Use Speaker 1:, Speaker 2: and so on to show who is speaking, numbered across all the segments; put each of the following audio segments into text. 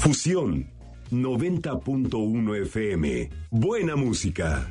Speaker 1: Fusión 90.1 FM. Buena música.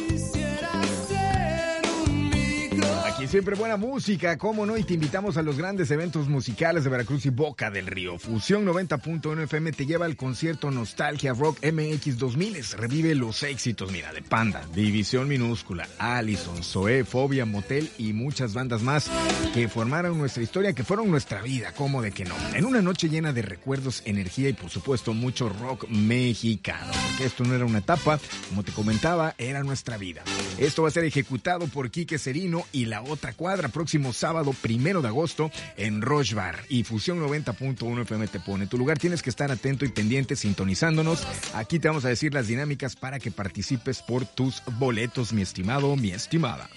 Speaker 2: Aquí siempre buena música, cómo no, y te invitamos a los grandes eventos musicales de Veracruz y Boca del Río. Fusión 90.1 FM te lleva al concierto Nostalgia Rock MX 2000. Revive los éxitos, mira, de Panda, División Minúscula, Allison, Zoé, Fobia, Motel y muchas bandas más que formaron nuestra historia, que fueron nuestra vida, cómo de que no. En una noche llena de recuerdos, energía y por supuesto mucho rock mexicano, porque esto no era una etapa, como te comentaba, era nuestra vida. Esto va a ser ejecutado por Quique Serino y La Otra Cuadra, próximo sábado 1 de agosto en Roche Bar. Y Fusión 90.1 FM te pone tu lugar. Tienes que estar atento y pendiente, sintonizándonos. Aquí te vamos a decir las dinámicas para que participes por tus boletos, mi estimado, mi estimada.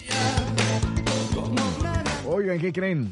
Speaker 2: Oigan, ¿qué creen?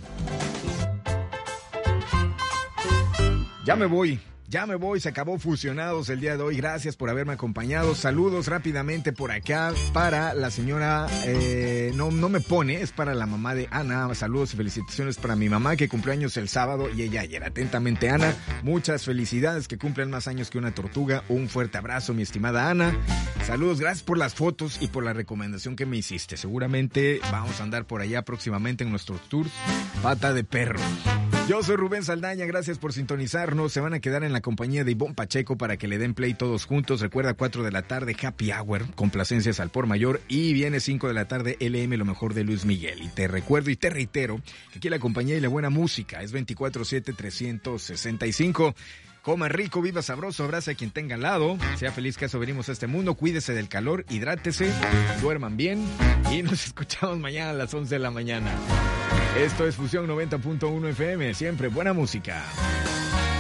Speaker 2: Ya me voy, se acabó Fusionados el día de hoy. Gracias por haberme acompañado. Saludos rápidamente por acá para la señora, no me pone, es para la mamá de Ana. Saludos y felicitaciones para mi mamá que cumplió años el sábado y ella ayer. Atentamente, Ana. Muchas felicidades, que cumplen más años que una tortuga. Un fuerte abrazo, mi estimada Ana. Saludos, gracias por las fotos y por la recomendación que me hiciste. Seguramente vamos a andar por allá próximamente en nuestros tours Pata de Perro. Yo soy Rubén Saldaña, gracias por sintonizarnos. Se van a quedar en la compañía de Ivonne Pacheco para que le den play todos juntos. Recuerda, 4 de la tarde, Happy Hour, complacencias al por mayor. Y viene 5 de la tarde, LM, lo mejor de Luis Miguel. Y te recuerdo y te reitero que aquí la compañía y la buena música es 24/7-365. Coma rico, viva sabroso, abraza a quien tenga al lado. Sea feliz, que a eso venimos a este mundo. Cuídese del calor, hidrátese, duerman bien. Y nos escuchamos mañana a las 11 de la mañana. Esto es Fusión 90.1 FM. Siempre buena música.